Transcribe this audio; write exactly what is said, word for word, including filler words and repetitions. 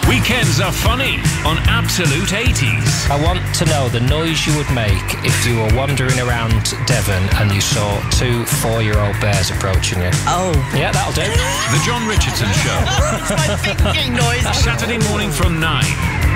Weekends are funny on Absolute eighties. I want to know the noise you would make if you were wandering around Devon and you saw two four-year-old bears approaching you. Oh. Yeah, that'll do. The John Richardson Show. It's my thinking noise. Saturday morning from nine